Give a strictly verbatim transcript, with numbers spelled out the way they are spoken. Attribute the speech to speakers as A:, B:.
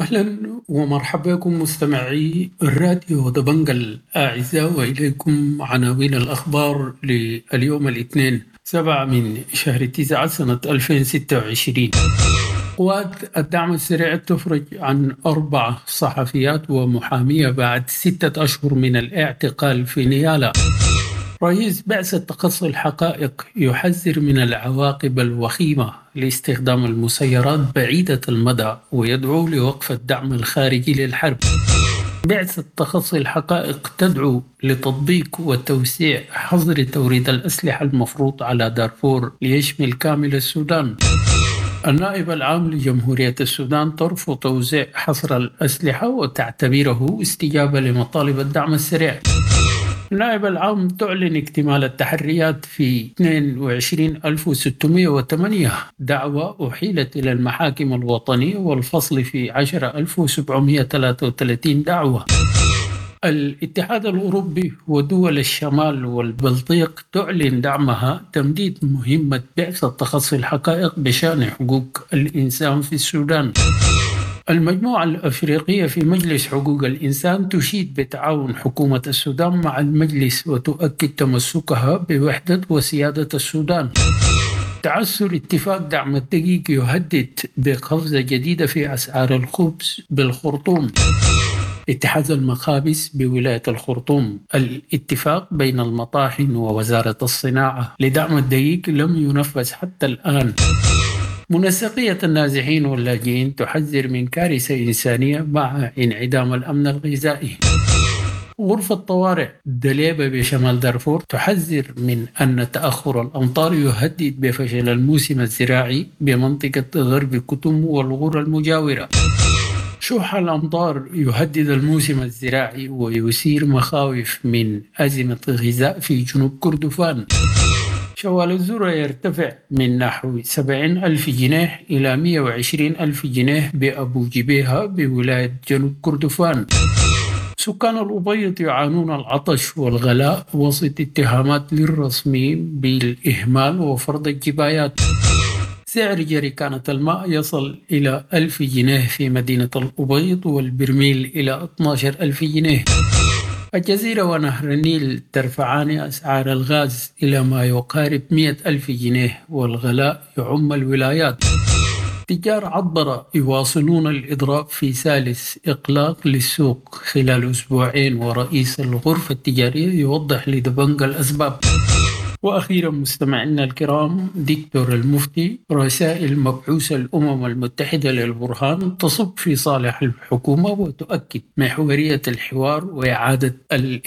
A: أهلا ومرحبا بكم مستمعي الراديو دبنج الأعزاء، وإليكم عناوين الأخبار لليوم الاثنين سبعة من شهر تسعة سنة ألفين وستة وعشرين. قوات الدعم السريع تفرج عن أربع صحفيات ومحامية بعد ستة أشهر من الاعتقال في نيالا. رئيس بعثة تقصي الحقائق يحذر من العواقب الوخيمة لاستخدام المسيرات بعيدة المدى ويدعو لوقف الدعم الخارجي للحرب. بعثة تقصي الحقائق تدعو لتطبيق وتوسيع حظر توريد الأسلحة المفروض على دارفور ليشمل كامل السودان. النائب العام لجمهورية السودان ترفض توزيع حصر الأسلحة وتعتبره استجابة لمطالب الدعم السريع. النائب العام تعلن اكتمال التحريات في اثنين وعشرين ألف وستمائة وثمانية دعوى أحيلت إلى المحاكم الوطنية، والفصل في عشرة ألاف وسبعمائة وثلاثة وثلاثين دعوى. الاتحاد الأوروبي ودول الشمال والبلطيق تعلن دعمها تمديد مهمة بعثة تقصي الحقائق بشأن حقوق الإنسان في السودان. المجموعة الأفريقية في مجلس حقوق الإنسان تشيد بتعاون حكومة السودان مع المجلس وتؤكد تمسكها بوحدة وسيادة السودان. تعثر اتفاق دعم الدقيق يهدد بقفزة جديدة في أسعار الخبز بالخرطوم. اتحاد المخابز بولاية الخرطوم، الاتفاق بين المطاحن ووزارة الصناعة لدعم الدقيق لم ينفذ حتى الآن. منسقية النازحين واللاجئين تحذر من كارثة إنسانية مع انعدام الأمن الغذائي. غرفة طوارئ دليبة بشمال دارفور تحذر من أن تأخر الأمطار يهدد بفشل الموسم الزراعي بمنطقة غرب كتم والغور المجاورة. شح الأمطار يهدد الموسم الزراعي ويثير مخاوف من أزمة غذاء في جنوب كردفان. شوال الذرة يرتفع من نحو سبعين ألف جنيه إلى مئة وعشرين ألف جنيه بأبو جبيهة بولاية جنوب كردفان. سكان الأبيض يعانون العطش والغلاء وسط اتهامات للرسميين بالإهمال وفرض الجبايات. سعر جريكانة الماء يصل إلى ألف جنيه في مدينة الأبيض والبرميل إلى اثني عشر ألف جنيه. الجزيرة ونهر النيل ترفعان أسعار الغاز إلى ما يقارب مئة ألف جنيه والغلاء يعم الولايات. تجار عطبرة يواصلون الإضراب في ثالث إغلاق للسوق خلال أسبوعين، ورئيس الغرفة التجارية يوضح لدبنج الأسباب. وأخيرا مستمعينا الكرام، دكتور المفتي رسائل مبعوث الأمم المتحدة للبرهان تصب في صالح الحكومة وتؤكد محورية الحوار وإعادة